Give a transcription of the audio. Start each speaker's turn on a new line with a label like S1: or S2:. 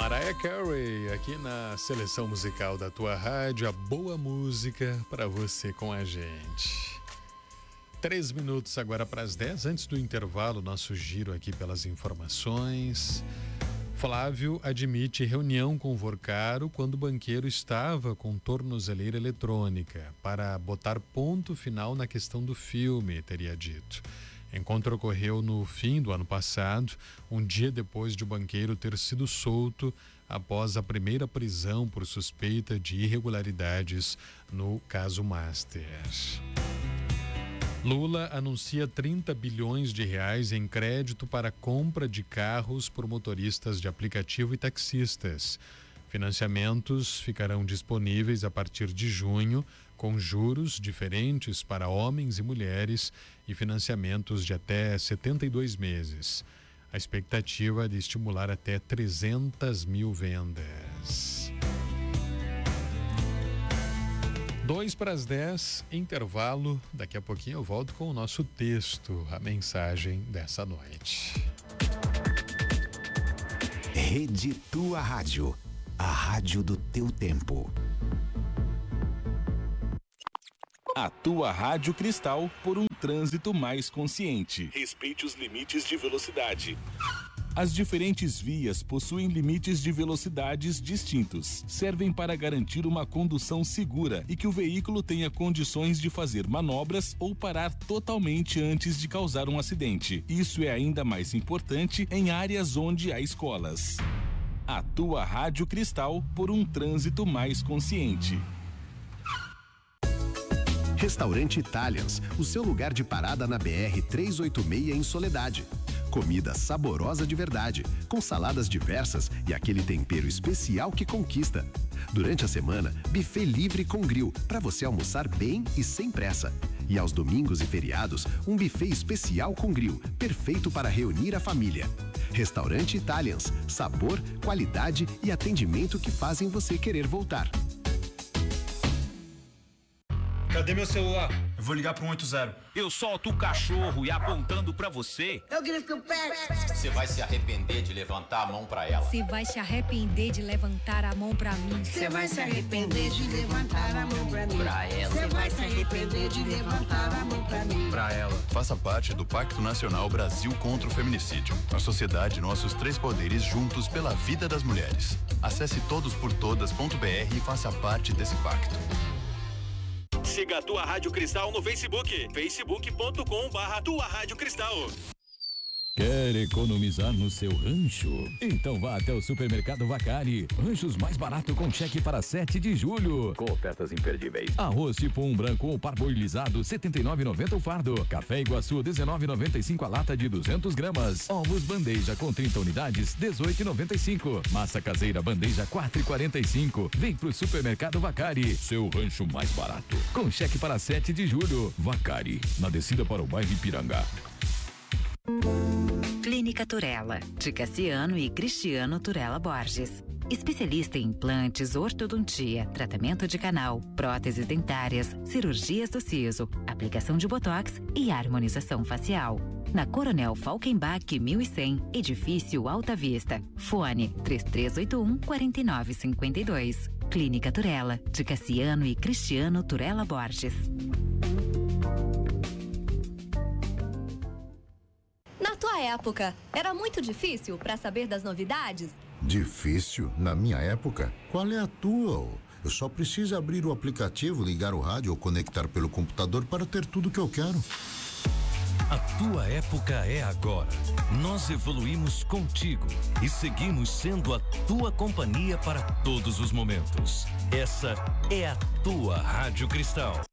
S1: Mariah Carey, aqui na seleção musical da tua rádio, a boa música para você com a gente. 3 minutos agora para as 10, antes do intervalo, nosso giro aqui pelas informações. Flávio admite reunião com Vorcaro quando o banqueiro estava com tornozeleira eletrônica para botar ponto final na questão do filme, teria dito. Encontro ocorreu no fim do ano passado, um dia depois de o banqueiro ter sido solto após a primeira prisão por suspeita de irregularidades no caso Master. Lula anuncia 30 bilhões de reais em crédito para compra de carros por motoristas de aplicativo e taxistas. Financiamentos ficarão disponíveis a partir de junho, com juros diferentes para homens e mulheres e financiamentos de até 72 meses. A expectativa é de estimular até 300 mil vendas. 2 para as 10, intervalo. Daqui a pouquinho eu volto com o nosso texto, a mensagem dessa noite.
S2: Rede Tua Rádio. A rádio do teu tempo.
S3: A tua Rádio Cristal por um trânsito mais consciente. Respeite os limites de velocidade. As diferentes vias possuem limites de velocidades distintos. Servem para garantir uma condução segura e que o veículo tenha condições de fazer manobras ou parar totalmente antes de causar um acidente. Isso é ainda mais importante em áreas onde há escolas. A tua Rádio Cristal por um trânsito mais consciente.
S2: Restaurante Italians, o seu lugar de parada na BR-386 em Soledade. Comida saborosa de verdade, com saladas diversas e aquele tempero especial que conquista. Durante a semana, buffet livre com grill, para você almoçar bem e sem pressa. E aos domingos e feriados, um buffet especial com grill, perfeito para reunir a família. Restaurante Italians, sabor, qualidade e atendimento que fazem você querer voltar.
S4: Cadê meu celular? Eu vou ligar pro 180.
S5: Eu solto o cachorro e apontando pra você.
S6: Eu grito que eu pego.
S7: Você vai se arrepender de levantar a mão pra ela.
S8: Você vai se arrepender de levantar a mão pra mim.
S6: Você vai se arrepender de levantar a mão pra mim.
S7: Pra ela.
S6: Você vai se arrepender de levantar a mão pra mim.
S4: Pra ela.
S9: Faça parte do Pacto Nacional Brasil contra o Feminicídio. A sociedade, nossos 3 poderes juntos pela vida das mulheres. Acesse todosportodas.br e faça parte desse pacto.
S5: Siga a tua Rádio Cristal no Facebook, facebook.com/tua Rádio Cristal.
S10: Quer economizar no seu rancho? Então vá até o Supermercado Vacari. Ranchos mais barato com cheque para 7 de julho.
S11: Com ofertas imperdíveis.
S10: Arroz tipo 1 branco ou parboilizado, R$ 79,90 o fardo. Café Iguaçu, R$ 19,95 a lata de 200 gramas. Ovos bandeja com 30 unidades, R$ 18,95. Massa caseira bandeja, R$ 4,45. Vem pro Supermercado Vacari. Seu rancho mais barato. Com cheque para 7 de julho. Vacari, na descida para o bairro Ipiranga.
S12: Clínica Turella, de Cassiano e Cristiano Turella Borges. Especialista em implantes, ortodontia, tratamento de canal, próteses dentárias, cirurgias do siso, aplicação de botox e harmonização facial. Na Coronel Falkenbach 1100, edifício Alta Vista. Fone 3381-4952. Clínica Turella, de Cassiano e Cristiano Turella Borges.
S13: Na tua época, era muito difícil para saber das novidades?
S14: Difícil? Na minha época? Qual é a tua? Eu só preciso abrir o aplicativo, ligar o rádio ou conectar pelo computador para ter tudo que eu quero.
S15: A tua época é agora. Nós evoluímos contigo e seguimos sendo a tua companhia para todos os momentos. Essa é a tua Rádio Cristal.